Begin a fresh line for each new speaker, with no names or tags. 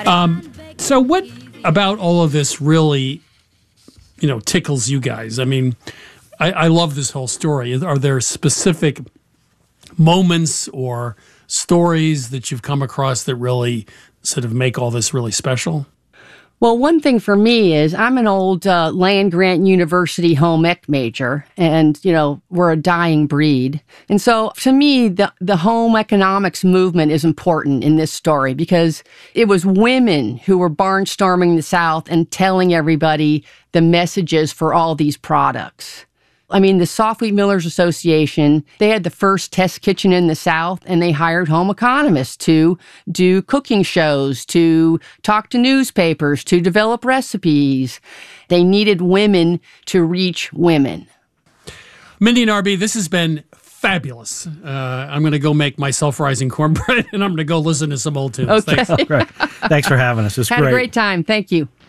So what about all of this really, tickles you guys? I mean, I love this whole story. Are there specific moments or stories that you've come across that really sort of make all this really special?
Well, one thing for me is I'm an old land-grant university home ec major, and, we're a dying breed. And so to me, the home economics movement is important in this story because it was women who were barnstorming the South and telling everybody the messages for all these products. I mean, the Soft Wheat Millers Association, they had the first test kitchen in the South, and they hired home economists to do cooking shows, to talk to newspapers, to develop recipes. They needed women to reach women.
Mindy and RB, this has been fabulous. I'm going to go make my self-rising cornbread, and I'm going to go listen to some old tunes.
Okay.
Thanks.
Great. Thanks for having us. It's
Had a great time. Thank you.